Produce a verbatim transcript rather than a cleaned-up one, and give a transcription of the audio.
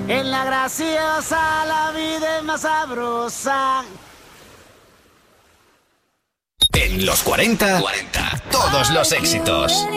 En la graciosa la vida es más sabrosa. En los cuarenta, cuarenta, todos los éxitos.